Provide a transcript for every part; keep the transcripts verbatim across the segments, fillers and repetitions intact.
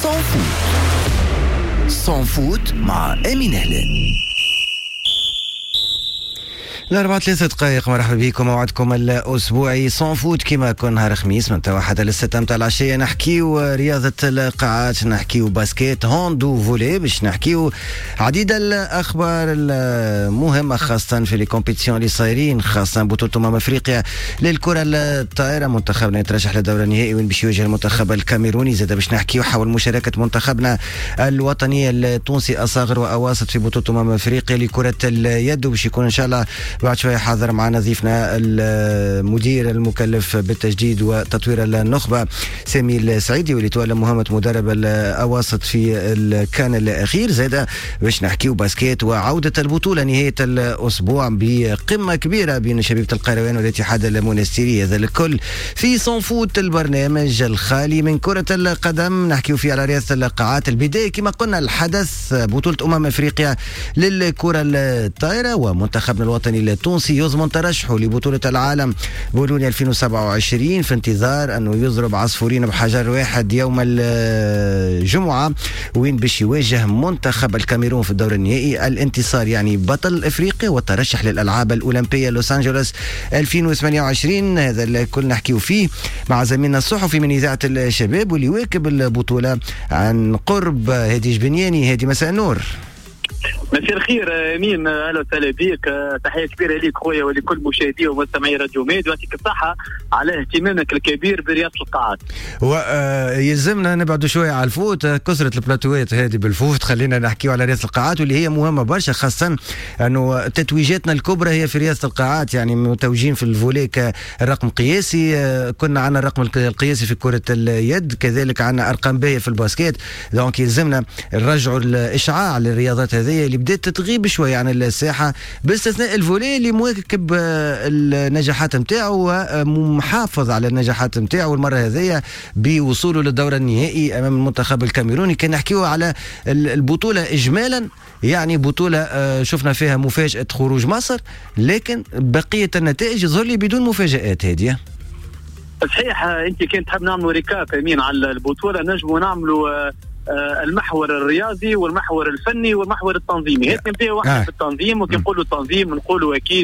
صن فوت مع أمين هلال. الأربعة ثلاثة دقائق. مرحبا بكم. موعدكم الأسبوعي صن فوت كما كل نهار خميس من واحد للستة متاع العشية. نحكيو رياضة القاعات، نحكيو باسكيت، هاندو، فولي، باش نحكيو عديد الأخبار المهمة خاصة في الكومبيتيشن اللي صايرين، خاصة بطولة أمم أفريقيا للكرة الطائرة. منتخبنا يترشح للدور النهائي وين باش يواجه المنتخب الكاميروني. زاد باش نحكيو حول مشاركة منتخبنا الوطني التونسي أصاغر وأواسط في بطولة أمم أفريقيا لكرة اليد، وباش يكون إن شاء الله بعد شوية حاضر معنا ضيفنا المدير المكلف بالتجديد وتطوير النخبة سامي السعيدي، واللي تولى مهمة مدرب الأواسط في الكان الأخير. زاد باش نحكيو باسكيت وعودة البطولة نهاية الأسبوع بقمة كبيرة بين شبيبة القيروان والاتحاد المونستيري. هذا الكل في صن فوت، البرنامج الخالي من كرة القدم. نحكيو فيه على رياضة القاعات. البداية كما قلنا الحدث بطولة أمم أفريقيا للكرة الطائرة، ومنتخبنا الوطني التونسي يضمن ترشحه لبطولة العالم بولونيا ألفين وسبعة وعشرين في انتظار أنه يضرب عصفورين بحجر واحد يوم الجمعة وين باش يواجه منتخب الكاميرون في الدور النهائي. الانتصار يعني بطل إفريقيا والترشح للألعاب الأولمبية لوس أنجلوس ألفين وثمانية وعشرين. هذا الكل نحكيه فيه مع زميلنا الصحفي من إذاعة الشباب واللي يواكب البطولة عن قرب، هادي جبنياني. هادي مساء النور. مساء الخير امين، اهلا وسهلا بك. تحيه كبيره ليك خويا ولكل مشاهدي ومستمعي راديو ميد، ويعطيك الصحه على اهتمامك الكبير برياضه القاعات. ويلزمنا نبعدوا شويه على الفوت، كثره البلاتوات هذه بالفوت. خلينا نحكيو على رياضه القاعات واللي هي مهمه برشا، خاصه انه تتويجاتنا الكبرى هي في رياضه القاعات. يعني متوجين في الفولي كرقم قياسي، كنا عندنا الرقم القياسي في كره اليد، كذلك عندنا ارقام باهيه في الباسكيت. دونك يلزمنا نرجعوا الاشعاع للرياضات هذه اللي بدات تغيب شويه عن الساحه، باستثناء الفولي اللي مواكب النجاحات نتاعو ومحافظ على النجاحات نتاعو المره هذه بوصوله للدور النهائي امام المنتخب الكاميروني. كان نحكيو على البطوله اجمالا، يعني بطوله شفنا فيها مفاجاه خروج مصر، لكن بقيه النتائج يظهر لي بدون مفاجات. هذه صحيح. انت كنت تحب نعملوا ريكاب امين على البطوله، نجموا نعملوا المحور الرياضي والمحور الفني والمحور التنظيمي. هيك نبداو واحد آه. في التنظيم، وكي نقولوا تنظيم نقولوا اكيد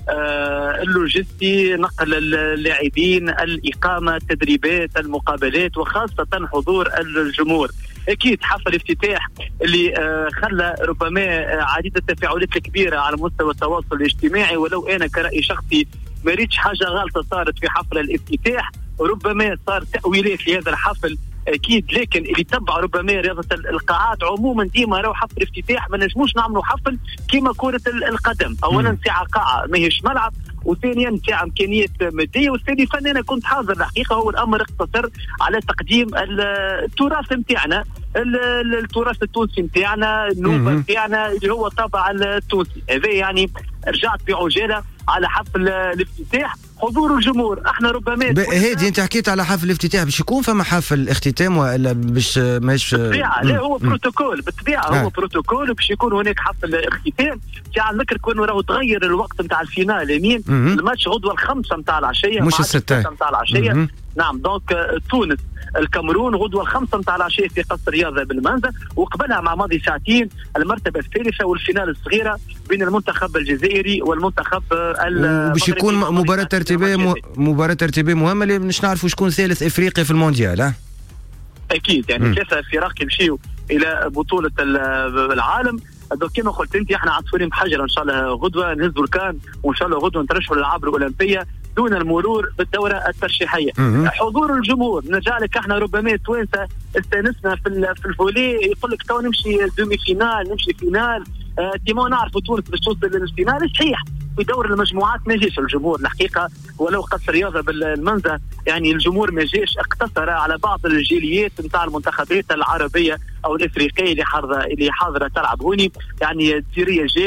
آه اللوجستي، نقل اللاعبين، الاقامه، التدريبات، المقابلات، وخاصه حضور الجمهور. اكيد حفل افتتاح اللي آه خلى ربما عديد التفاعلات الكبيره على مستوى التواصل الاجتماعي. ولو انا كرأي شخصي ما ريتش حاجه غلطه صارت في حفل الافتتاح، ربما صار تأويلات لهذا الحفل اكيد، لكن اللي تبع ربما رياضه القاعات عموما ديما راهو حفل افتتاح ما نجموش نعملوا حفل كما كره القدم. اولا ساعه قاعه ماهيش ملعب، وثانيا ساعه امكانيات ماديه، والثاني فن. انا كنت حاضر الحقيقه، هو الامر اقتصر على تقديم التراث نتاعنا، التراث التونسي نتاعنا، النوبه نتاعنا اللي هو طابع التونسي. هذا يعني رجعت بعجاله على حفل الافتتاح، حضور الجمهور. احنا ربما هادي انت حكيت على حفل الافتتاح، باش يكون فما حفل اختتام ولا باش ماهيش بالطبيعه؟ لا، هو بروتوكول بالطبيعه. هو بروتوكول وباش يكون هناك حفل اختتام. على ذكر كون راهو تغير الوقت نتاع الفينال يمين، الماتش غدوه الخمسه نتاع العشيه مش السته نتاع العشيه. مم. نعم. دونك تونس الكاميرون غدوه الخمسه نتاع العشيه في قصر رياضه بالمنزه، وقبلها مع ماضي ساعتين المرتبه الثالثه والفينال الصغيره بين المنتخب الجزائري والمنتخب المغربي. وباش يكون مباراه ترتيبيه م... مباراه ترتيبيه مهمه اللي باش نعرفوا شكون ثالث افريقيا في المونديال. ها اكيد، يعني ثلاثه فرق يمشيوا الى بطوله العالم. دونك كما قلت انت احنا عصفورين بحجر، ان شاء الله غدوه نهزوا الكان، وان شاء الله غدوه نترشحوا للالعاب الاولمبيه دون المرور بالدوره الترشيحيه. مم. حضور الجمهور نجعلك احنا ربما توانسه استانسنا في في الفولي، يقول لك تو نمشي دومي فينال، نمشي فينال، ديما نعرفوا تونس باش توصل للفينال. صحيح في دور المجموعات ما جاش الجمهور الحقيقه، ولو قصر رياضه بالمنزه يعني الجمهور ما جاش، اقتصر على بعض الجاليات نتاع المنتخبات العربيه او الافريقيه اللي حاضره اللي حاضره تلعب هوني. يعني الجزائريه جاو،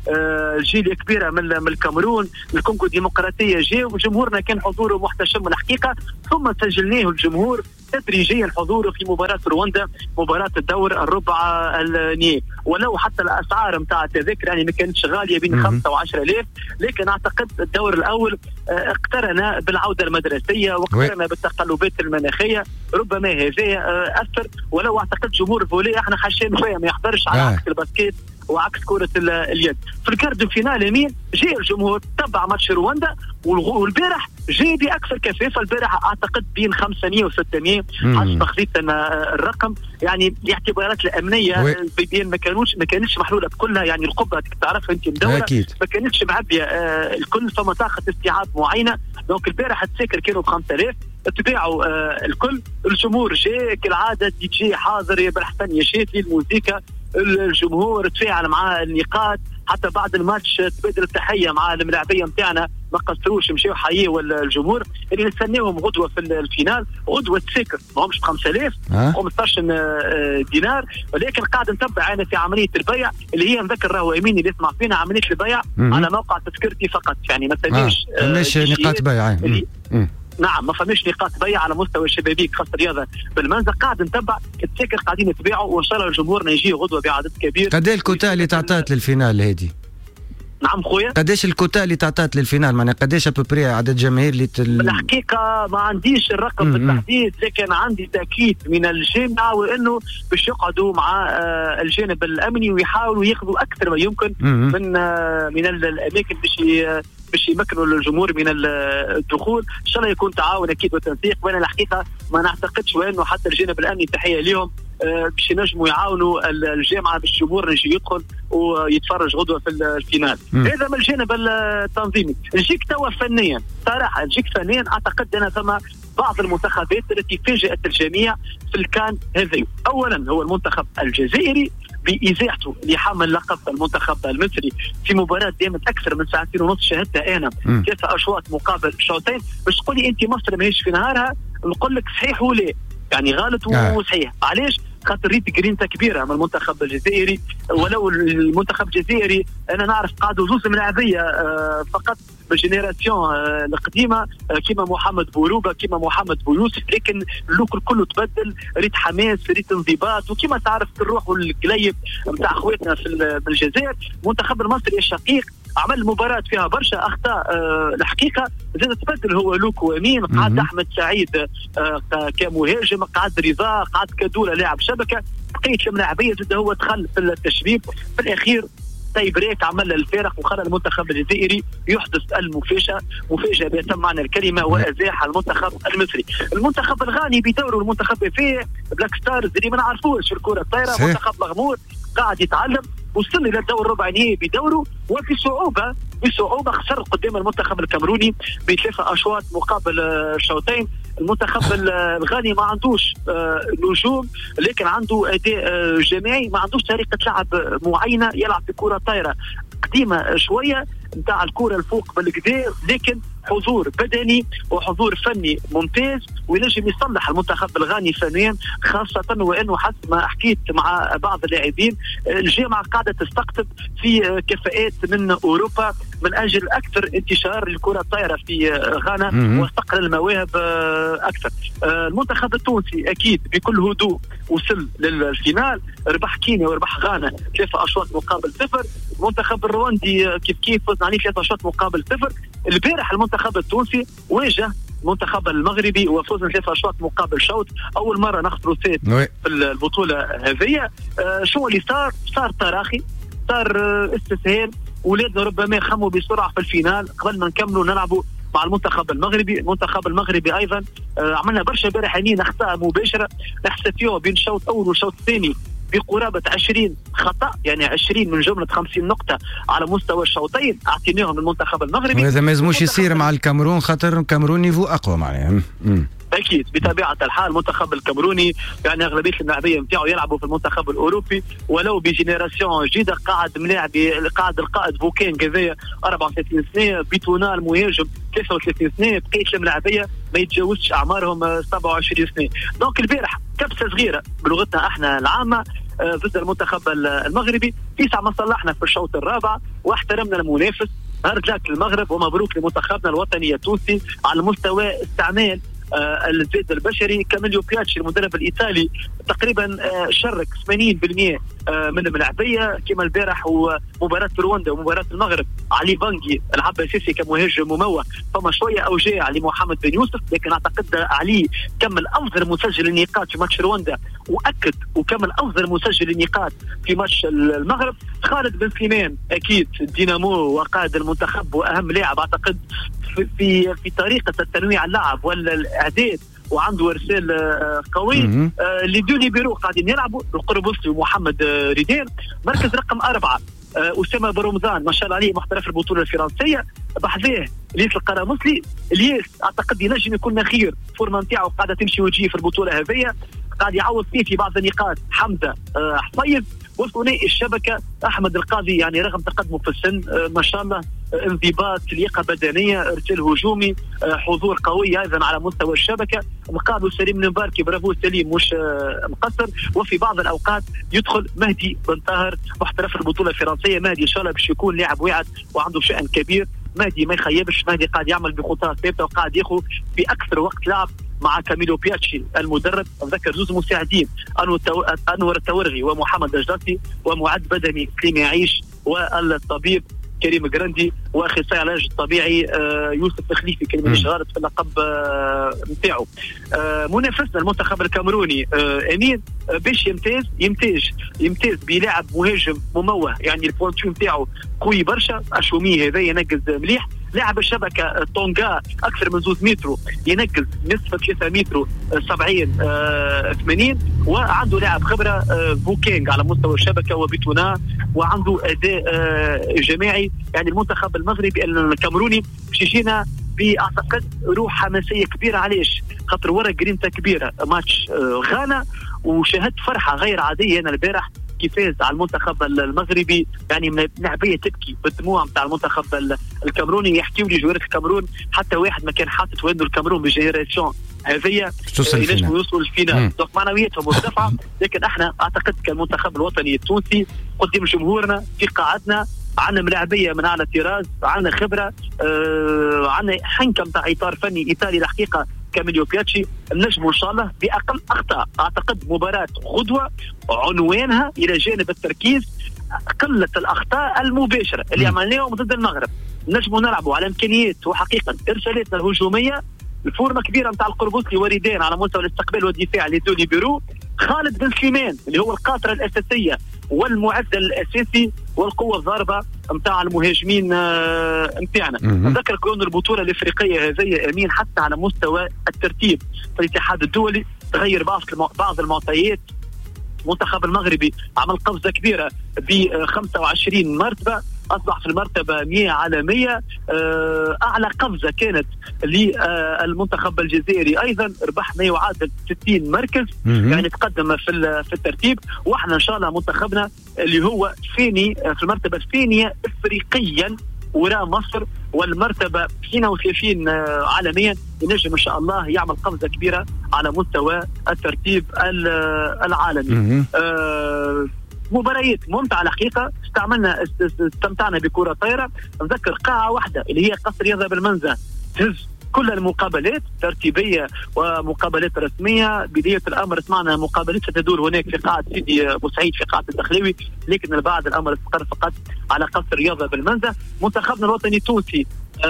جيل كبيره من من الكاميرون، الكونغو الديمقراطيه جاء وجمهورنا كان حضوره محتشم الحقيقه، ثم سجلناه الجمهور تدريجيا حضوره في مباراه رواندا، مباراه الدور الربع النهائي، ولو حتى الاسعار نتاع التذاكر يعني ما كانتش غاليه بين خمسة وعشرة آلاف، لكن اعتقد الدور الاول اقترن بالعوده المدرسيه واقترن بالتقلبات المناخيه، ربما هذا اثر، ولو اعتقد جمهور الفولي احنا خشين شويه ما يحضرش على عكس الباسكيت وعكس كرة اليد. في الكارد فينال يمين جاء الجمهور تبع ماتش رواندا، والبارح جاء بأكثر كثافة، البارح أعتقد بين خمسمائة وستمائة حسب خذيت الرقم، يعني الاعتبارات الأمنية بين ما كانوش ما كانتش محلولة كلها، يعني القبة تعرف أنت الدولة ما كانتش معبية آه الكل، فما طاقة استيعاب معينة، دونك البارح التذاكر كانوا ب خمسة آلاف تباعوا آه الكل، الجمهور جاء كالعادة دي جي حاضر بالحسن يشاتي الموسيقى، الجمهور تفاعل مع النقاط، حتى بعد الماتش تبادل التحيه مع الملاعبيه نتاعنا ما قصروش مشاو حيوا الجمهور اللي نستناهم غدوه في الفينال، غدوه تسكر ماهمش ب خمسة آلاف خمسطاش دينار، ولكن قاعد نتبع انا في عمليه البيع اللي هي نذكر راهو امين اللي يسمع فينا عمليه البيع على موقع تذكرتي فقط، يعني ما تسميش مش نقاط بيع. نعم ما فماش نقاط بيع على مستوى الشبابيك خاصة الرياضة بالمنزل، قاعد نتبع التذاكر قاعدين يتباعوا، وان شاء الله جمهورنا يجي غدوة بعدد كبير. قد ايه الكوتا اللي تعطات للفينال هذه؟ نعم خويا قديش الكوتا اللي تعطات للفينال، معناها قديش ابوبري عدد جماهير اللي تل... بالحقيقة ما عنديش الرقم بالتحديد، لكن عندي تأكيد من الجامعة وانه باش يقعدوا مع آه الجانب الامني ويحاولوا ياخذوا اكثر ما يمكن من آه من الاماكن باش باش يمكنوا الجمهور من الدخول، ان شاء الله يكون تعاون اكيد وتنسيق، وانا الحقيقه ما نعتقدش وانه حتى الجانب الامني تحيه لهم باش ينجموا يعاونوا الجامعه باش الجمهور يجي يدخل ويتفرج غدوه في الفينال. هذا من الجانب التنظيمي. نجيك توا فنيا صراحه، نجيك فنيا اعتقد ان ثم بعض المنتخبات التي فاجأت الجميع في الكان هذا. اولا هو المنتخب الجزائري بإزاحته لحمل لقب المنتخب المصري في مباراة دامت أكثر من ساعتين ونص، شاهدتها أنا ثلاثة أشواط مقابل شوطين، باش تقول لي أنت مصر ماهيش في نهارها، نقول لك صحيح ولا يعني غلط وصحيح. علاش؟ خاطر ريت جرينتا كبيره من المنتخب الجزائري، ولو المنتخب الجزائري انا نعرف قعدوا زوز ملاعبيه فقط بالجينيراسيون القديمه كيما محمد بوروبا كيما محمد بويوسف، لكن اللوك كله تبدل، ريت حماس ريت انضباط، وكيما تعرف الروح والقليب نتاع اخواتنا في الجزائر. المنتخب المصري الشقيق عمل مباراة فيها برشا أخطاء أه الحقيقة، زاد تبدل هو لوك وأمين، قعد أحمد سعيد أه كمهاجم، قعد رضا، قعد كدولة لاعب شبكة، بقيت الملاعبية زاد هو دخل في التشبيب في الأخير. طيب ريك عمل الفارق وخلى المنتخب الجزائري يحدث المفاجأة، مفاجأة بيتم معنى الكلمة، وأزاح المنتخب المصري. المنتخب الغاني بدوره المنتخب فيه بلاك ستارز اللي ما نعرفوش في الكرة الطايرة، منتخب مغمور قاعد يتعلم، وصل الى الدور الربع نهائي بدوره، وبصعوبه بصعوبه خسر قدام المنتخب الكاميروني بثلاثه اشواط مقابل شوطين. المنتخب الغاني ما عندوش نجوم، لكن عنده اداء جماعي، ما عندوش طريقه لعب معينه، يلعب بكره طايره قديمه شويه نتاع الكره الفوق بالكدا، لكن حضور بدني وحضور فني ممتاز، وينجم يصلح المنتخب الغاني فنيا، خاصة وانه حسب ما حكيت مع بعض اللاعبين الجامعة قاعدة تستقطب في كفاءات من اوروبا من اجل اكثر انتشار الكرة الطايرة في غانا واستقل المواهب اكثر. المنتخب التونسي اكيد بكل هدوء وصل للفينال، ربح كينيا وربح غانا ثلاثة اشواط مقابل صفر. المنتخب الرواندي كيف كيف فزنا عليه ثلاثة اشواط مقابل صفر. البارح المنتخب التونسي واجه المنتخب المغربي وفوزنا ثلاثة اشواط مقابل شوط، اول مره نخسروا سيت في البطوله هذه. آه شو اللي صار؟ صار تراخي، صار آه استسهال، ولادنا ربما خموا بسرعه في الفينال قبل ما نكملوا نلعبوا مع المنتخب المغربي. المنتخب المغربي ايضا آه عملنا برشا بارحين اخطاء مباشره نحسب فيها بين الشوط الاول والشوط الثاني بقرابة عشرين خطأ، يعني عشرين من جملة خمسين نقطة على مستوى الشوطين أعطيناهم المنتخب المغربي. وهذا ما يزموش يصير مع الكاميرون، خاطر الكاميرون نيفو أقوى معناها. أكيد بطبيعة الحال المنتخب الكاميروني يعني أغلبية اللاعبية نتاعو يلعبوا في المنتخب الأوروبي، ولو بجينيراسيون جديدة قاعد ملاعبي، قاعد القائد بوكين كذايا أربعة وثلاثين سنة، بيتونال مهاجم ثلاثة وثلاثين سنة، بقية الملاعبية ما يتجاوزش أعمارهم سبعة وعشرين سنة. دونك البارح كبسة صغيرة بلغتنا احنا العامة، ضد المنتخب المغربي. تسع مصلحنا في الشوط الرابع واحترمنا المنافس. هارد لك المغرب ومبروك لمنتخبنا الوطني التونسي على مستوى استعمال آه الزيت البشري. كاميليو بياتشي المدرب الايطالي تقريبا آه شرك ثمانين بالمئة آه من الملاعبيه كما البارح ومباراه رواندا ومباراه المغرب. علي بانجي لعب اساسي كمهاجم مموه، فما شويه اوجاع لمحمد بن يوسف، لكن اعتقد علي كمل افضل مسجل النقاط في ماتش رواندا واكد وكمل افضل مسجل النقاط في ماتش المغرب. خالد بن سليمان اكيد دينامو وقائد المنتخب واهم لاعب اعتقد في في, في طريقه التنويع اللعب ولا الاعداد، وعنده ارسال قوي. اللي دوني بيرو قاعدين يلعبوا القربوسي ومحمد ريدين. مركز رقم أربعة أسامة برمضان ما شاء الله عليه محترف البطولة الفرنسية. بحذاه الياس القرامسلي. الياس أعتقد ينجم يكون خير، فورما نتاعو قاعدة تمشي وتجي في البطولة هذية، قاعد يعوض فيه في بعض النقاط حمزة حصيف. وثنائي الشبكة أحمد القاضي يعني رغم تقدمه في السن ما شاء الله انضباط، لياقة بدنية، ارسال هجومي، حضور قوي أيضا على مستوى الشبكة. مقابل سليم المباركي برافو سليم مش مقصر. وفي بعض الأوقات يدخل مهدي بن طاهر محترف البطولة الفرنسية. مهدي إن شاء الله باش يكون لاعب واعد وعنده شأن كبير. مهدي ما يخيبش، مهدي قاعد يعمل بخطى ثابتة وقاعد ياخذ في أكثر وقت لعب مع كاميلو بياتشي المدرب. ذكر زوز مساعدين أنور التورغي ومحمد الجداسي، ومعد بدني كليم يعيش، والطبيب كريم جراندي، واخصائي العلاج الطبيعي يوسف الخليفي كلمه غلط في اللقب نتاعو. منافسنا المنتخب الكاميروني امين باش يمتاز يمتاز يمتاز بلاعب مهاجم مموه، يعني البوانتيو نتاعو قوي برشا. اشومي هذا ينقز مليح. لاعب الشبكه طونغا اكثر من زوز مترو ينقز نصف ثلاثة مترو سبعين ثمانين. وعنده لاعب خبره آه بوكينغ على مستوى الشبكه وبتونا، وعنده اداء آه جماعي. يعني المنتخب المغربي الكاميروني باش يجينا باعتقد روح حماسيه كبيره. علاش؟ خاطر ورا جرينتا كبيره ماتش آه غانا، وشاهدت فرحه غير عاديه انا البارح كيف فاز على المنتخب المغربي. يعني لاعبيه تبكي بالدموع نتاع المنتخب الكاميروني. يحكيوا لي جوارات الكاميرون حتى واحد ما كان حاطط وينه الكاميرون بالجينيراسيون هذيا ينجموا يوصلوا للفينال. دونك معنوياتهم مرتفعه. لكن احنا اعتقد كالمنتخب الوطني التونسي قدام جمهورنا في قاعتنا عندنا ملاعبيه من اعلى طراز، عندنا خبره، آه عندنا حنكه نتاع اطار فني ايطالي الحقيقه كاميليو بياتشي. النجم ان شاء الله باقل اخطاء. اعتقد مباراه غدوه عنوانها الى جانب التركيز قله الاخطاء المباشره اللي عملناهم ضد المغرب. نجموا نلعبوا على امكانيات وحقيقه ارسالاتنا الهجوميه. الفورمه كبيره نتاع القربوسي وريدين على مستوى الاستقبال والدفاع لتوني بيرو. خالد بن سليمان اللي هو القاطره الاساسيه والمعدل الاساسي والقوه الضاربه نتاع المهاجمين نتاعنا. نذكر كون البطوله الافريقيه هذه امين حتى على مستوى الترتيب في الاتحاد الدولي تغير بعض بعض المعطيات. المنتخب المغربي عمل قفزه كبيره ب خمسة وعشرين مرتبه، اصبح في المرتبه مئة عالميه. اعلى قفزه كانت للمنتخب الجزائري، ايضا ربح ما يعادل ستين مركز، يعني تقدم في في الترتيب. واحنا ان شاء الله منتخبنا اللي هو ثاني في المرتبه الثانيه افريقيا وراء مصر، والمرتبه اثنين وثلاثين عالميا، ينجم ان شاء الله يعمل قفزه كبيره على مستوى الترتيب العالمي. آه مباريات ممتعه الحقيقه. استعملنا استمتعنا بكره طايره. نذكر قاعه واحده اللي هي قصر رياضه بالمنزه تهز كل المقابلات ترتيبيه ومقابلات رسميه. بدايه الامر سمعنا مقابلات ستدور هناك في قاعه سيدي بوسعيد في قاعه الدخلاوي، لكن البعض الامر استقر فقط على قصر رياضه بالمنزه. منتخبنا الوطني التونسي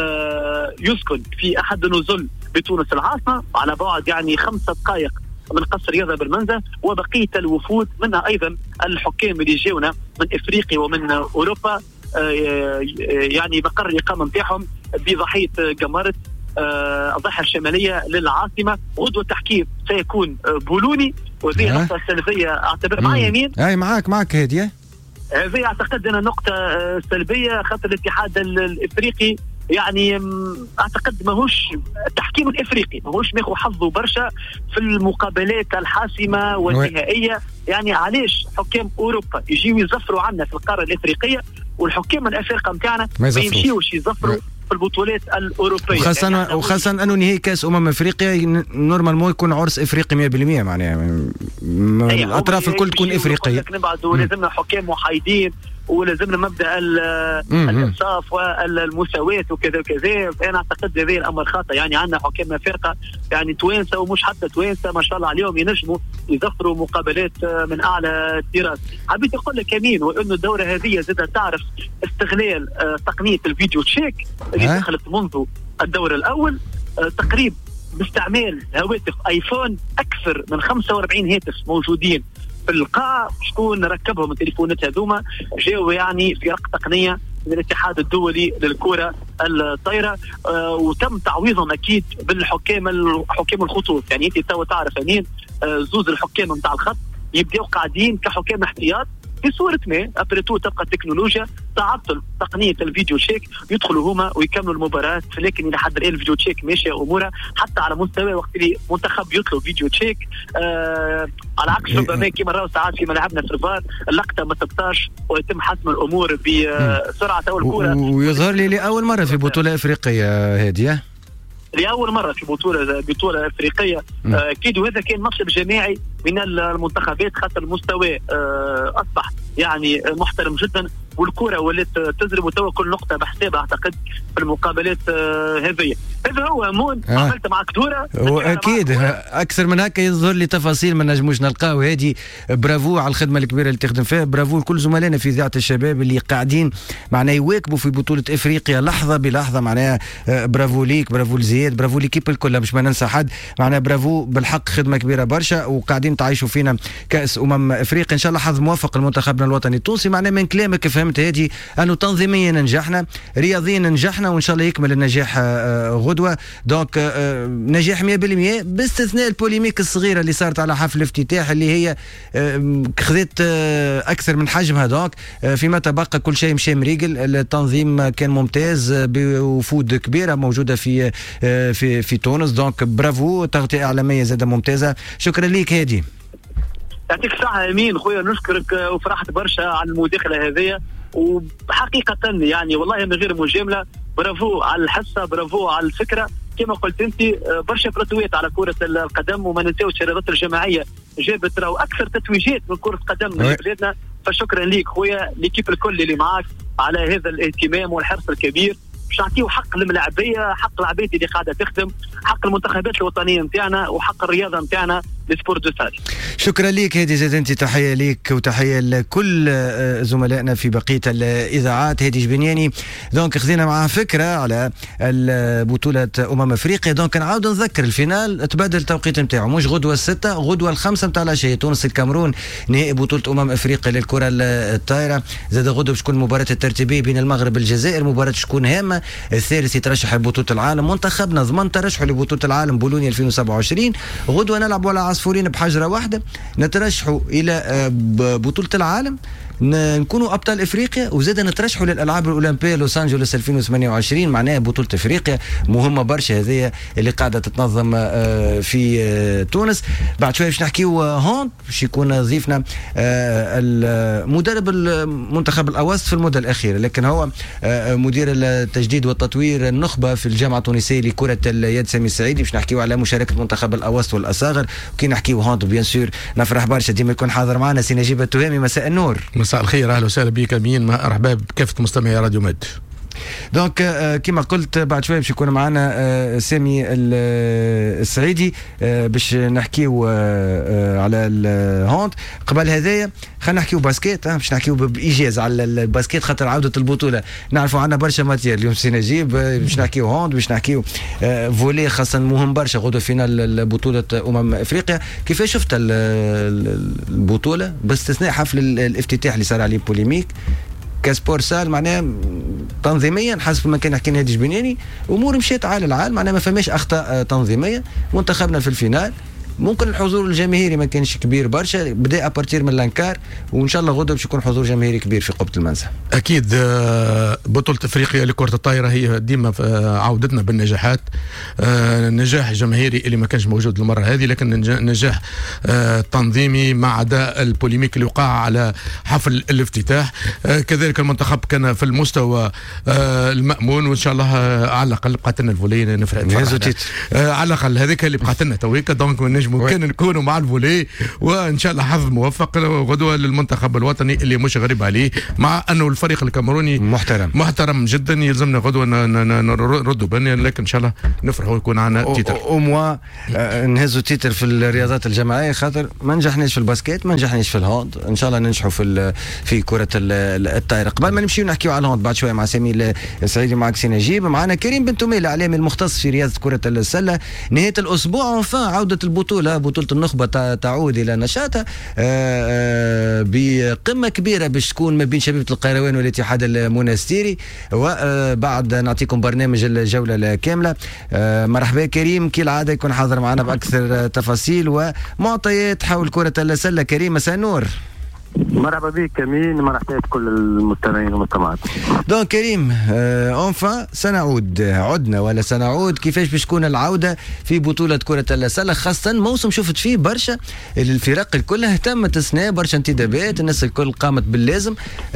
آه يسكن في احد النزل بتونس العاصمه على بعد يعني خمسة دقائق من قصر رياضه بالمنزه. وبقيه الوفود منها ايضا الحكام اللي جاونا من افريقيا ومن اوروبا، آه يعني مقر الاقامه نتاعهم بضاحيه جمارة الضاحيه الشماليه للعاصمه. غدوه التحكيم سيكون بولوني، وهذه نقطه سلبيه اعتبر. معايا يمين؟ اي معاك معاك هذه هذه اعتقد انها نقطه سلبيه، خاطر الاتحاد الافريقي يعني اعتقد ماهوش التحكيم الافريقي ماهوش ماخذ حظه برشا في المقابلات الحاسمه والنهائيه. يعني علاش حكام اوروبا يجيو يزفروا عنا في القاره الافريقيه، والحكام الافارقه نتاعنا ما يمشيوش يزفروا في البطولات الاوروبيه. وخاصه يعني وخاصه انه نهائي كاس امم افريقيا نورمالمون يكون عرس افريقي مية بالمية معناها الاطراف الكل تكون افريقيه. نبعدوا لازمنا حكام محايدين ولازمنا مبدا الانصاف والمساواه وكذا وكذا. انا اعتقد هذا الامر خاطئ. يعني عندنا حكام فرقه يعني توانسه ومش حتى توانسه ما شاء الله عليهم ينجموا يظفروا مقابلات من اعلى الطراز. حبيت اقول لك امين وانه الدوره هذه زادت تعرف استغلال تقنيه الفيديو تشيك اللي دخلت منذ الدور الاول تقريبا باستعمال هواتف ايفون. اكثر من خمسة وأربعين هاتف موجودين في القاعة، شكون ركبهم التليفونات هذوما جاوا يعني في رق تقنية من الاتحاد الدولي للكرة الطايرة. آه وتم تعويضهم أكيد بالحكام حكام الخطوط. يعني أنت تو تعرف أمين آه زوز الحكام نتاع الخط يبدأوا قاعدين كحكام احتياط في صورة ما أبريتو تبقى التكنولوجيا تعطل تقنية الفيديو تشيك يدخلوا هما ويكملوا المباراة. لكن إلى حد الآن الفيديو تشيك ماشية أمورها حتى على مستوى وقت اللي منتخب يطلب فيديو تشيك آه على عكس ربما كما راهو ساعات في ملعبنا في الفار اللقطة ما تبطاش ويتم حسم الأمور بسرعة أو الكرة. ويظهر لي لأول مرة في بطولة أفريقية هادية لأول مرة في بطولة بطولة أفريقية أكيد. وهذا كان مكسب جماعي من المنتخبات خاطر المستوى أصبح يعني محترم جدا والكرة ولات تزرب وتوا كل نقطة بحسابها أعتقد في المقابلات هذه. هذا هو مون آه. عملت معك دورة وأكيد أكثر من هكا يظهر لي تفاصيل ما نجموش نلقاو. هذه برافو على الخدمة الكبيرة اللي تخدم فيها. برافو لكل زملائنا في إذاعة الشباب اللي قاعدين معناها يواكبوا في بطولة إفريقيا لحظة بلحظة. معناها برافو ليك برافو لزياد برافو ليكيب الكل مش ما ننسى حد. معناها برافو بالحق خدمة كبيرة برشا وقاعدين تعيشوا فينا كأس أمم إفريقيا. إن شاء الله حظ موفق لمنتخبنا الوطني التونسي. معناها من كلامك فهمت هذه أنه تنظيميا نجحنا رياضيا نجحنا وإن شاء الله يكمل النجاح غدوة. دونك نجاح مية بالمية باستثناء البوليميك الصغيرة اللي صارت على حفل الافتتاح اللي هي خذت أكثر من حجمها. دونك فيما تبقى كل شيء مشي مريقل. التنظيم كان ممتاز بوفود كبيرة موجودة في في في تونس. دونك برافو تغطية إعلامية زادة ممتازة. شكرا ليك هادي. يعطيك الصحة أمين خويا نشكرك وفرحت برشا على المداخلة هذه وحقيقة يعني والله من غير مجاملة برافو على الحصة برافو على الفكرة. كما قلت انت برشا بروتويات على كرة القدم وما ننساوش الرياضات الجماعية جابت راهو أكثر تتويجات من كرة قدم من بلادنا. فشكرا ليك خويا ليكيب الكل اللي معاك على هذا الاهتمام والحرص الكبير باش نعطيو حق الملاعبية حق العباد اللي قاعدة تخدم حق المنتخبات الوطنية نتاعنا وحق الرياضة نتاعنا لسبور دو سال. شكرا ليك هادي زاد انت تحيه ليك وتحيه لكل زملائنا في بقيه الاذاعات. هادي جبنياني دونك خذينا معاه فكره على بطوله امم افريقيا. دونك نعاود نذكر الفينال تبادل التوقيت نتاعو مش غدوه الستة غدوه الخمسة نتاع العشيه تونس الكاميرون نهائي بطوله امم افريقيا للكره الطايره. زاد غدوه باش تكون المباراه الترتيبيه بين المغرب والجزائر مباراه شكون هامه. الثالث يترشح لبطوله العالم منتخبنا ضمن ترشحه لبطوله العالم بولونيا ألفين وسبعة وعشرين. غدوه نلعبوا على عصفورين بحجره واحده نترشحوا الى بطوله العالم نكونوا ابطال افريقيا وزاد نترشحوا للالعاب الاولمبيه لوس انجلوس ألفين وثمانية وعشرين. معناها بطوله افريقيا مهمه برشا هذه اللي قاعده تتنظم في تونس. بعد شويه باش نحكيو هون باش يكون ضيفنا المدرب المنتخب الاوسط في المده الاخيره لكن هو مدير التجديد والتطوير النخبه في الجامعه التونسيه لكره اليد سامي السعيدي. باش نحكيو على مشاركه منتخب الاوسط والاصاغر وكي نحكيو هون بيان سور نفرح برشا ديما يكون حاضر معنا سي نجيب التهامي. مساء النور. مساء الخير اهلا وسهلا بك امين مرحبا بكافه مستمعي راديو مد. دونك كما قلت بعد شويه باش يكون معنا سامي السعيدي باش نحكيو على الهوند. قبل هذايا خلينا نحكيو باسكيت باش نحكيو بايجاز على الباسكيت خاطر عوده البطوله نعرفوا عندنا برشا ماتير اليوم سي نجيب باش نحكيو هوند باش نحكيو فولي خاصه مهم برشا غدوه فينال بطوله امم افريقيا. كيفاش شفت البطوله باستثناء حفل الافتتاح اللي صار عليه بوليميك كسبور سال معناها تنظيميا حسب ما كان حكينا هادي جبنياني امور مشيت على العال معناها ما فماش اخطاء تنظيميه. منتخبنا في الفينال ممكن الحضور الجماهيري ما كانش كبير برشا، بدا ابارتير من الانكار، وان شاء الله غدوه باش يكون حضور جماهيري كبير في قبه المنسى. اكيد بطوله افريقيا لكره الطائره هي ديما عودتنا بالنجاحات، نجاح جماهيري اللي ما كانش موجود المره هذه، لكن نجاح تنظيمي ما عدا البوليميك اللي وقع على حفل الافتتاح. كذلك المنتخب كان في المستوى المأمون، وان شاء الله على الاقل بقات لنا الفولي نفرح على الاقل هذيك اللي بقات لنا تويكا، دونك نجموا كان نكونوا مع الفولي، وان شاء الله حظ موفق غدوه للمنتخب الوطني اللي مش غريب عليه، مع انه الفريق الكاميروني محترم محترم جدا، يلزمنا غدوه نردوا بالنا، لكن ان شاء الله نفرحوا ويكون عندنا تيتر او موا نهزوا تيتر في الرياضات الجماعيه، خاطر ما نجحناش في الباسكيت، ما نجحناش في الهاند، ان شاء الله ننجحوا في في كره الطائره. قبل ما نمشيو نحكيو على الهاند بعد شويه مع سمير السعيدي معك سي نجيب، معنا كريم بن تومي الاعلامي المختص في رياضه كره السله. نهايه الاسبوع اونفان عوده البطوله، بطوله النخبه تعود الى نشاطها بقمه كبيره باش تكون ما بين شبيبه القيروان والاتحاد المنستيري، وبعد نعطيكم برنامج الجوله الكامله. مرحبا كريم، كالعاده يكون حاضر معنا باكثر تفاصيل ومعطيات حول كره السله. كريم مساء النور. مرحبا بك امين، مرحبا بكل المستمعين والمستمعات. دونك كريم اونفا سنعود، عدنا ولا سنعود، كيفاش باش تكون العوده في بطوله كره السله، خاصه موسم شفت فيه برشا الفرق الكل اهتمت السنه، برشا انتدابات، الناس الكل قامت باللازم،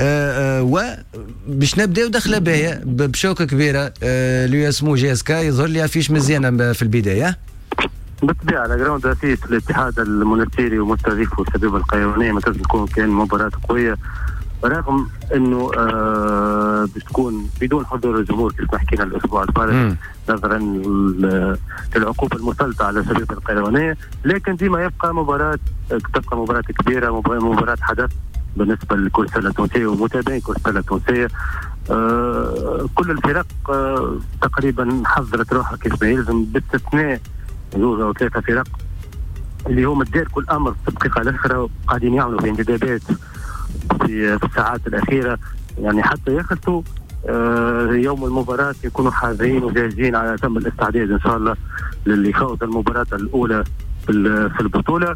وباش نبداو دخله باهيه بشوكه كبيره اللي اسمه جي اس كا، يظهر لي فيش مزيانه في البدايه. بالطبيعه على جراوند رئيس الاتحاد المنستيري ومستضيفه الشبيبه القيروانيه ما تنجم تكون كان مباراه قويه، رغم انه آه باش تكون بدون حضور الجمهور كيف ما حكينا الاسبوع الفارغ نظرا للعقوبه المسلطه على الشبيبه القيروانيه، لكن ديما يبقى مباراه تبقى مباراه كبيره، مباراه حدث بالنسبه لكره السله التونسيه ومتابعين كره السله التونسيه. آه كل الفرق آه تقريبا حضرت روحها كيف ما يلزم، باستثناء زوج او ثلاثه فرق اللي هم تداركوا الامر في الدقيقه الاخيره وقاعدين يعملوا بانتدابات في الساعات الاخيره، يعني حتى يخلطوا آه يوم المباراه يكونوا حاضرين وجاهزين على تم الاستعداد ان شاء الله للي خوض المباراه الاولى في البطوله.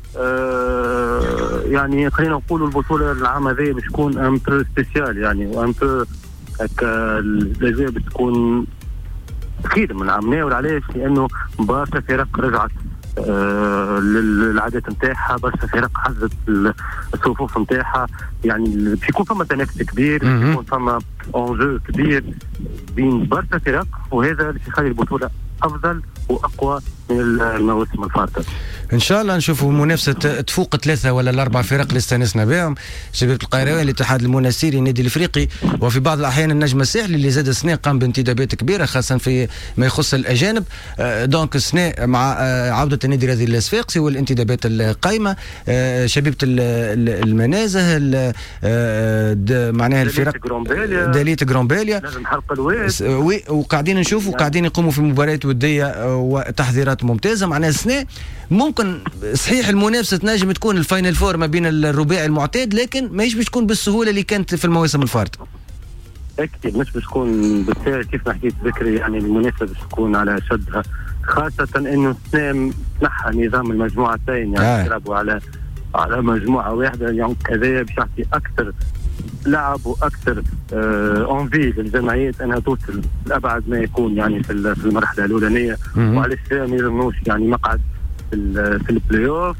آه يعني خلينا نقولوا البطوله العام هذه باش تكون ان بو سبيسيال، يعني وان بو هكا الاجواء بتكون اكيد من عمناه، وعلاش؟ لانه برشا فرق رجعت آه للعادات نتاعها، برشا فرق حزت الصفوف نتاعها، يعني بيكون فما تنافس كبير، بيكون فما انجو كبير بين برشا فرق، وهذا اللي يخلي البطوله افضل واقوى من المواسم الفارطه. ان شاء الله نشوفوا منافسه تفوق ثلاثه ولا الاربع فرق اللي استانسنا بهم، شبيبه القيروان، الاتحاد المنستيري، النادي الافريقي، وفي بعض الاحيان النجم الساحلي اللي زاد السنه قام بانتدابات كبيره خاصه في ما يخص الاجانب. دونك السنه مع عوده النادي الرياضي الصفاقسي والانتدابات القايمه، شبيبه المنازه، معناها الفرق داليت جرامباليا، وي، وقاعدين نشوفوا قاعدين يقوموا في مباريات وديه وتحضيرات ممتازه. معناها السنه ممكن صحيح المنافسه تنجم تكون الفاينل فور ما بين الرباعي المعتاد، لكن ماهيش باش تكون بالسهوله اللي كانت في المواسم الفارطه. اكيد مش باش تكون بالسهل كيف ما حكيت بكري، يعني المنافسه باش تكون على شدها، خاصه انه السنه نحى نظام المجموعتين، يعني يلعبوا آه. على على مجموعه واحده، يعني كذا باش يعطي اكثر لعب واكثر انفي آه للجمعيات انها توصل لابعد ما يكون، يعني في في المرحله الاولانيه، وعلى ما يلزموش يعني مقعد في في البلاي اوف.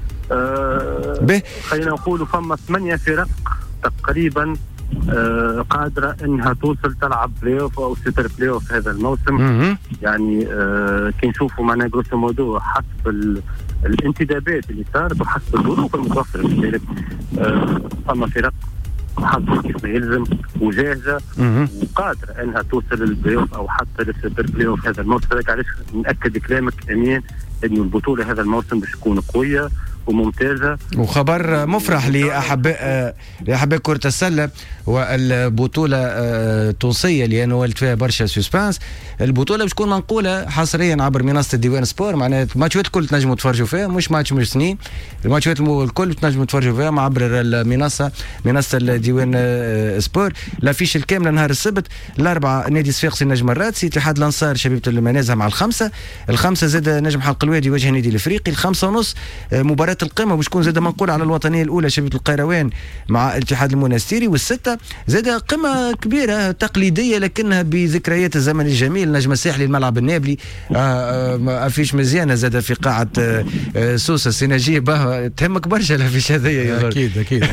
آه خلينا نقولوا فما ثمانيه فرق تقريبا آه قادره انها توصل تلعب بلاي اوف او سوبر بلاي اوف هذا الموسم. يعني آه كي نشوفوا معنا جروسو مودو حسب الانتدابات اللي صارت وحسب الظروف المتوفره في البلاد، آه فما فرق حاطه كيف ما يلزم وجاهزه وقادره انها توصل للبلاي اوف او حتى للسوبر بلاي اوف هذا الموسم. علاش ناكد كلامك امين انه البطوله هذا الموسم باش تكون قويه وممتازه. وخبر مفرح لاحباء لاحباء كره السله والبطوله التونسيه اللي انا ولت فيها برشا سسبانس. البطوله باش تكون منقوله حصريا عبر منصه الديوان سبور، معناها الماتشات الكل تنجموا تفرجوا فيها، مش ماتش مش سنين، الماتشات الكل تنجموا تفرجوا فيها عبر المنصه منصه الديوان سبور. الافيش الكامله نهار السبت الاربعاء نادي الصفاقسي نجم الرادسي، اتحاد الانصار شبيبه المنازه مع الخمسه، الخمسه زاد نجم حلق الوادي يواجه النادي الافريقي، الخمسه ونص مباراه القمه باش تكون زاد منقوله على الوطنيه الاولى شبيبه القيروان مع الاتحاد المنستيري، والسته زاد قمه كبيره تقليديه لكنها بذكريات الزمن الجميل، نجم الساحلي الملعب النابلي، افيش مزيانه زاد في قاعه سوسه السيناجيه تهمك برشا الافيش هذايا اكيد اكيد.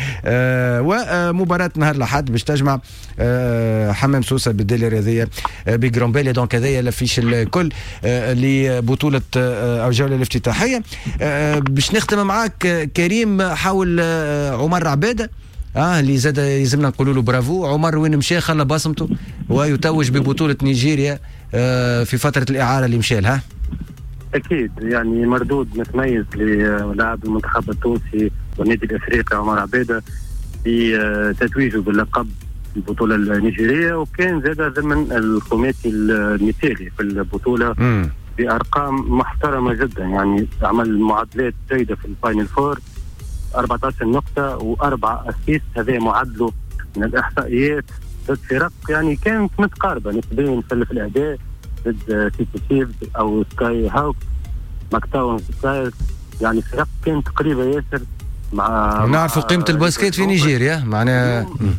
ومباراه نهار الاحد باش تجمع حمام سوسه بالداليه الرياضيه بجرامبيليا. دونك هذايا الافيش الكل لبطوله او الجوله الافتتاحيه. باش نختم معاك كريم حول عمر عباده اه اللي زاد يلزمنا نقولوا له برافو. عمر وين مشى خلى بصمته ويتوج ببطوله نيجيريا آه في فتره الاعاره اللي مشى لها. اكيد يعني مردود متميز للاعب المنتخب التونسي والنادي الافريقي عمر عباده في تتويجه باللقب البطوله النيجيريه، وكان زاد ضمن الخماسي المثالي في البطوله م. بارقام محترمه جدا، يعني عمل معادلات جيده في الفاينل فور، أربعة عشر نقطة وأربعة أسيست، هذا معدله من الإحصائيات ضد فرق يعني كانت متقاربة نسبيا في الأداء، ضد سيتي شيفز أو سكاي هاوك ماكتاون سكاي، يعني فرق كانت قريبة ياسر. مع نعرفوا قيمة الباسكيت في نيجيريا معناها. اليوم,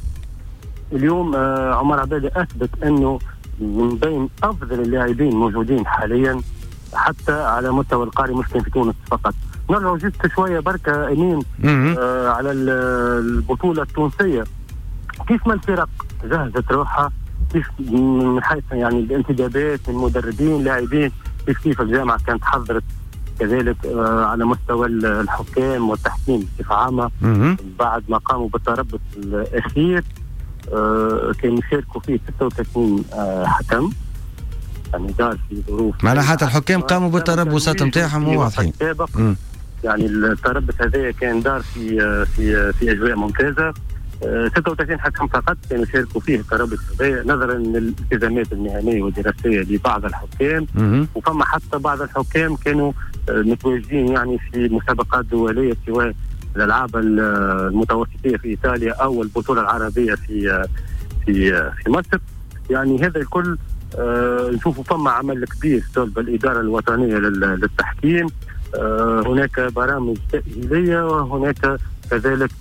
اليوم آه عمر عبادة أثبت أنه من بين أفضل اللاعبين موجودين حاليا حتى على مستوى القاري، مش كان في تونس فقط. نرجع جزء شويه بركه امين آه على البطوله التونسيه، كيف ما الفرق جهزت روحها، كيف من حيث يعني الانتدابات، المدربين، لاعبين، كيف كيف الجامعه كانت حضرت كذلك آه على مستوى الحكام والتحكيم بصفه عامه. بعد ما قاموا بالتربص الاخير آه كانوا يشاركوا فيه ستة وثلاثين آه حكم، يعني دار في ظروف معناها حتى الحكام قاموا بالتربصات نتاعهم واضحين. يعني التربص هذا كان دار في في في اجواء ممتازه. ستة وثلاثين حكم فقط كانوا يشاركوا فيه التربص هذا نظرا للالتزامات المهنيه والدراسيه لبعض الحكام، وفما حتى بعض الحكام كانوا متواجدين يعني في مسابقات دوليه سواء الالعاب المتوسطيه في ايطاليا او البطوله العربيه في في في مصر. يعني هذا الكل آه نشوفوا فما عمل كبير صلب الإدارة الوطنية للتحكيم. آه هناك برامج تأهيلية وهناك كذلك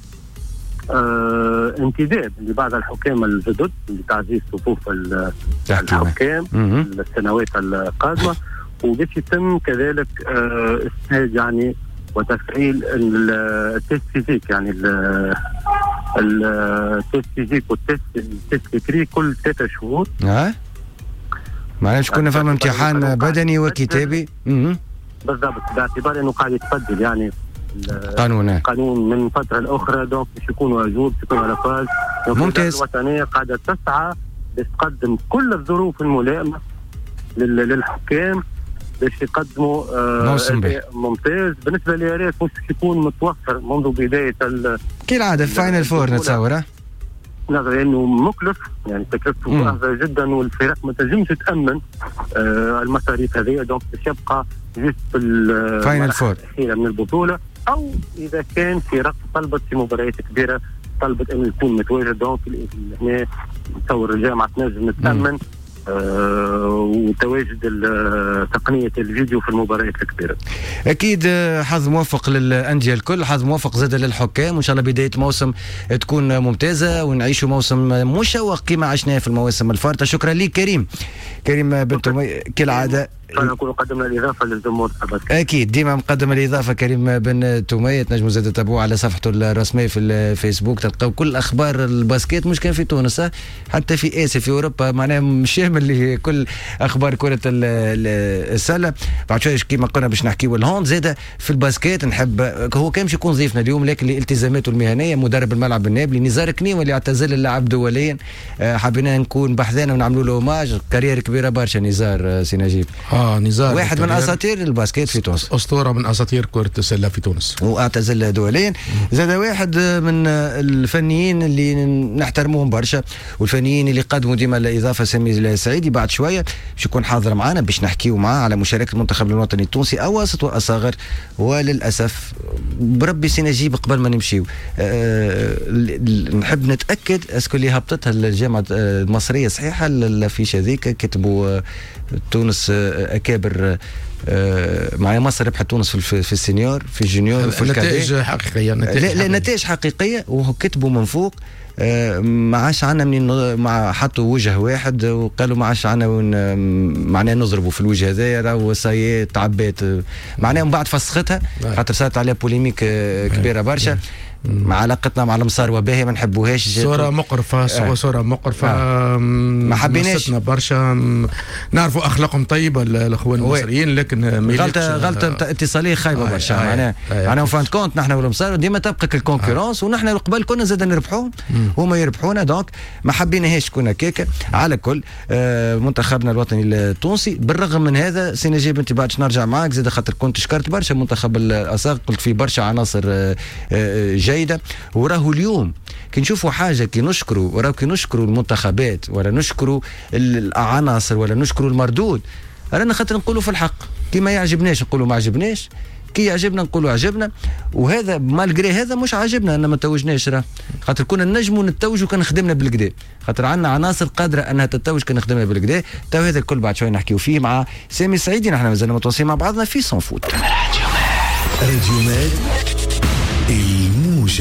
آه انتداب لبعض الحكام الجدد لتعزيز صفوف الحكام السنوات القادمة، وباش يتم كذلك آه استنتاج يعني وتفعيل التست فيزيك، يعني التست فيزيك والتست فكري كل ثلاثة شهور. آه. معلش كنا فهم امتحان بدني وكتابي. بالضبط، باعتبار انه قاعد يتبدل يعني قانون قانون من فتره لاخرى، دونك باش يكونوا اجوب يكونوا على فاز. ممتاز. الوطنيه قاعده تسعى باش تقدم كل الظروف الملائمه للحكام باش يقدموا آه ممتاز. بالنسبه للرياض مش يكون متوفر منذ بدايه كالعاده فاينل فور نتصور نظرا انه مكلف، يعني تكلفته باهظه جدا والفرق ما تنجمش تامن آه المصاريف هذه، دونك باش يبقى جست في الفاينل فور الاخيره من البطوله، او اذا كان فرق طلبت في مباريات كبيره طلبت انه يكون متواجد، دونك هنا نتصور الجامعه تنجم تامن آه وتواجد تقنيه الفيديو في المباريات الكبيره. اكيد حظ موفق للانديه الكل، حظ موفق زاد للحكام، وان شاء الله بدايه موسم تكون ممتازه ونعيشوا موسم مشوق كما عشناه في المواسم الفارطه. شكرا لك كريم كريم بن تومية كالعاده. نكون قدمنا الاضافه للجمهور. اكيد ديما مقدم الاضافه كريم بن تومية. تنجموا زاد تتابعوه على صفحته الرسميه في الفيسبوك، تلقاو كل اخبار الباسكيت مش كان في تونس حتى في اسيا في اوروبا، معناها شامل لكل اخبار كره السله. بعد شويه كيما قلنا باش نحكيو الهوند زاد في الباسكيت. نحب هو كان باش يكون ضيفنا اليوم لكن لالتزاماته المهنيه مدرب الملعب النابلي نزار كنيمه اللي اعتزل اللعب دوليا، حبينا نكون بحثنا ونعملوا له اوماج. كارير كبيره برشا نزار سي نجيب. اه نزار واحد من اساطير الباسكيت في تونس، اسطوره من اساطير كره السله في تونس واعتزل دوليا. زاد واحد من الفنيين اللي نحترموهم برشا والفنيين اللي قدموا ديما الاضافه سامي السعيدي بعد شويه باش يكون حاضر معنا باش نحكيو معاه على مشاركه المنتخب الوطني التونسي اواسط واصاغر. وللاسف بربي سنجيب قبل ما نمشيو أه نحب نتاكد اسكو اللي هبطتها الجامعه المصريه صحيحه الفيشه هذيك كتبوا تونس اكابر معايا مصر ربحت تونس في, في السينيور في الجونيور في نتائج حقيقيه نتائج لا, لا نتائج حقيقيه وكتبوا من فوق. ما عادش عنا منين مع حطوا وجه واحد وقالوا ما عادش عنا معناه نضربوا في الوجه هذايا راهو سايي تعبات معناها من بعد فسختها خاطر صارت عليها بوليميك كبيره برشا. مع علاقتنا مع المصاروة باهية ما نحبوهاش صورة مقرفة آه. صورة مقرفة آه. ما حبيناش برشا. نعرفوا أخلاقهم طيبة الأخوان المصريين لكن غلطة غلطة اتصالية خايبة آه. برشا معناها معناها فان كونت نحن والمصاروا ديما تبقى الكونكورونس آه. ونحن قبل كنا زاد نربحوهم هما يربحونا دونك ما حبيناهاش كنا كيكا. على كل آه منتخبنا الوطني التونسي بالرغم من هذا سي نجيب انت بعدش نرجع معك زاد خاطر كنت شكرت برشا منتخب الأصاغ قلت فيه برشا عناصر آه آه جيدة. وراه اليوم كي نشوفوا حاجة كي نشكروا وراه كي نشكروا المنتخبات ولا نشكروا العناصر ولا نشكروا المردود رانا خاطر نقولوا في الحق كي ما يعجبناش نقولوا ما عجبناش كي يعجبنا نقولوا عجبنا. وهذا مالغري هذا مش عاجبنا أن ما توجناش راه خاطر كنا نجموا نتوجوا كان خدمنا بالكدا خاطر عندنا عناصر قادرة أنها تتوج كان خدمنا بالكدا. تو هذا الكل بعد شوي نحكيو فيه مع سامي السعيدي. نحن مازلنا متواصلين مع بعضنا في صن فوت. راديو مال